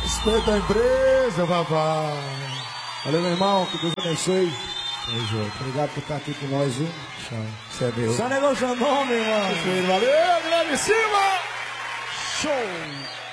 Respeita a empresa, papai. Valeu, meu irmão. Que Deus abençoe. Obrigado por estar aqui com nós, viu? Você é Deus. Só negócio nome, irmão. Valeu, Guilherme Silva. Show.